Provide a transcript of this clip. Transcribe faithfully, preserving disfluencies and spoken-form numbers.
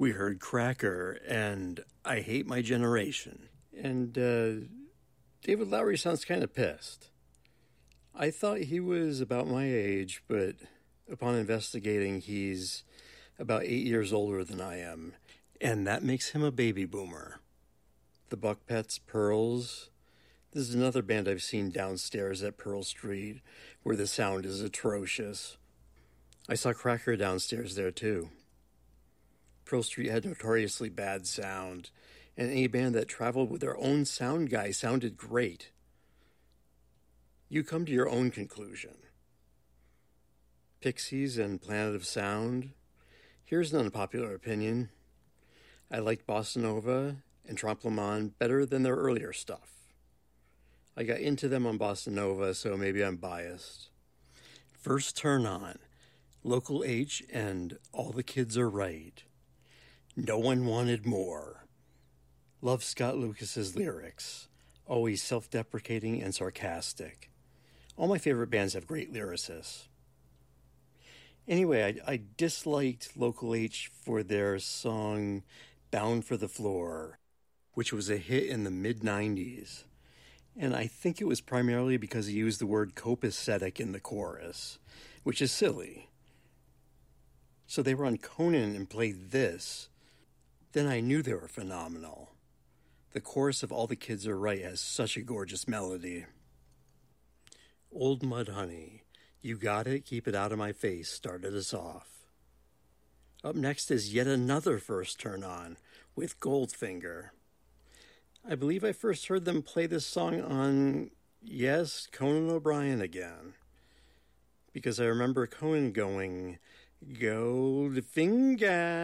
We heard Cracker and I Hate My Generation. And uh, David Lowery sounds kind of pissed. I thought he was about my age, but upon investigating, he's about eight years older than I am. And that makes him a baby boomer. The Buckpets, Pearls. This is another band I've seen downstairs at Pearl Street, where the sound is atrocious. I saw Cracker downstairs there, too. Pearl Street had notoriously bad sound, and any band that traveled with their own sound guy sounded great. You come to your own conclusion. Pixies and Planet of Sound. Here's an unpopular opinion. I liked Bossa Nova and Trompe Le Monde better than their earlier stuff. I got into them on Bossa Nova, so maybe I'm biased. First Turn On, Local H and All the Kids Are Right. No One Wanted More. Love Scott Lucas's lyrics, always self-deprecating and sarcastic. All my favorite bands have great lyricists. Anyway, I, I disliked Local H for their song Bound for the Floor, which was a hit in the mid nineties. And I think it was primarily because he used the word copacetic in the chorus, which is silly. So they were on Conan and played this. Then I knew they were phenomenal. The chorus of All the Kids Are Right has such a gorgeous melody. Old Mudhoney, You Got It, Keep It Out of My Face started us off. Up next is yet another First Turn On with Goldfinger. I believe I first heard them play this song on, yes, Conan O'Brien again. Because I remember Conan going, Goldfinger.